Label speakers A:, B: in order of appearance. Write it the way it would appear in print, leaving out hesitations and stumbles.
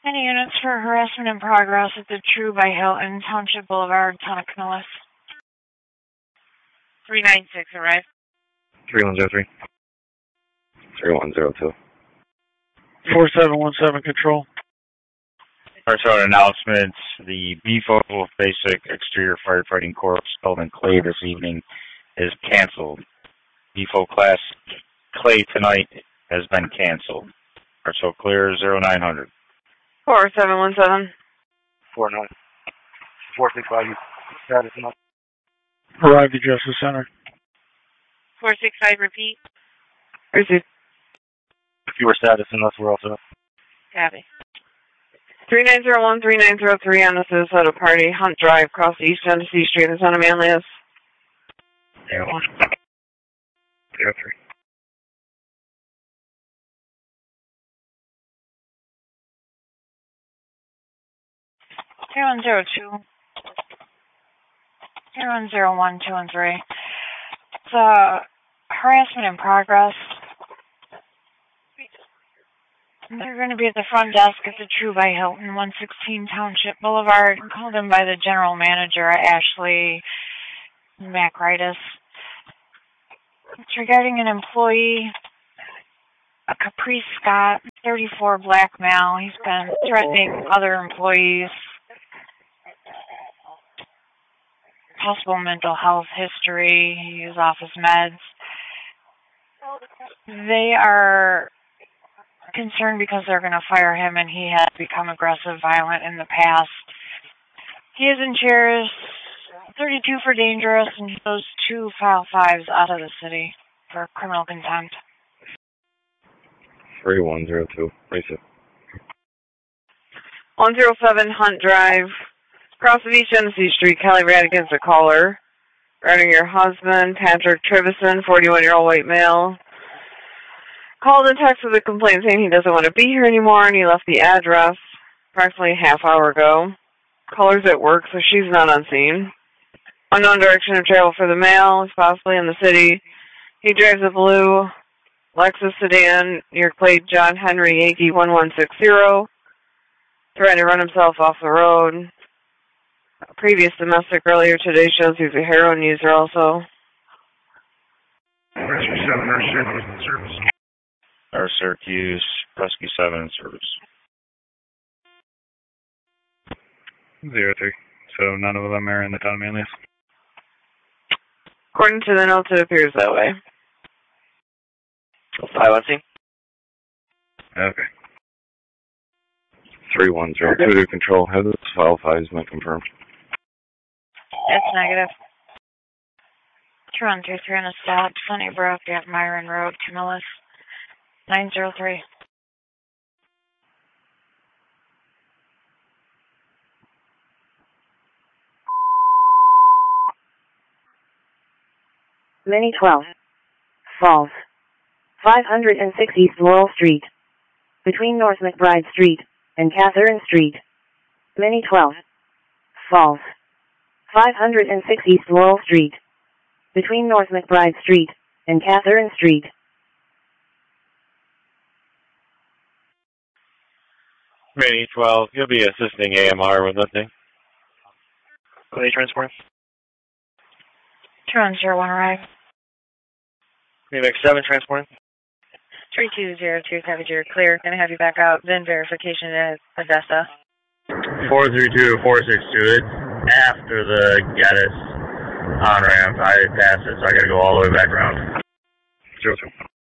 A: Any units for harassment in progress at the True by Hilton, Township Boulevard, Town of Pinellas. 396, arrive.
B: 3103. 3102.
C: 4717 control.
D: First announcements. The BFO Basic Exterior Firefighting Corps held in Clay this evening is canceled. BFO Class Clay tonight has been canceled. So clear 0900.
E: 4717.
B: 49. 465. Status enough.
C: Arrived at Justice Center.
A: 465, repeat.
E: Received.
B: If you were status enough, we're also up.
A: Copy.
E: 3901, 3903 on the Minnesota Party, Hunt Drive, across East Genesee Street in the town of Manlius.
B: 01. 03.
A: 3102. 3101, 2 and 3. It's harassment in progress. They're going to be at the front desk at the True by Hilton, 116 Township Boulevard, called in by the general manager, Ashley Macritis. It's regarding an employee, a Caprice Scott, 34, black male. He's been threatening other employees. Possible mental health history. He is off his meds. They are concerned because they're going to fire him and he has become aggressive, violent in the past. He is in chairs 32 for dangerous and he goes 2 file 5s out of the city for criminal contempt.
B: 3102. Reset.
E: 107 Hunt Drive, across of East Genesee Street. Kelly ran against a caller regarding your husband, Patrick Trivison, 41-year-old white male. Called and texted a complaint saying he doesn't want to be here anymore, and he left the address approximately a half hour ago. Caller's at work, so she's not on scene. Unknown direction of travel for the male is possibly in the city. He drives a blue Lexus sedan near plate John Henry Yankee 1160. Trying to run himself off the road. A previous domestic earlier today shows he's a heroin user also.
B: Rescue 7, our service.
D: Our Syracuse Rescue 7 in service.
B: 03. So none of them are in the town of Manlius?
E: According to the notes, it appears that way.
F: 510.
B: Okay. 3102 to control. Have this file 5 been confirmed?
A: That's negative. 2123 on a stop, Sunnybrook at Myron Road, Camillus. 903.
G: Mini 12. Falls. 506 East Laurel Street. Between North McBride Street and Catherine Street. Mini 12. Falls. 506 East Laurel Street. Between North McBride Street and Catherine Street.
F: Mini 12, you'll be assisting AMR with lifting.
B: Clay transport.
A: 2101 arrive.
F: Phoenix 7 transport.
A: 3202, copy, you're clear. Gonna have you back out, then verification at Odessa.
D: 432 462. It's after the Gaddis on-ramp. I passed it, so I gotta go all the way back around.
B: 02.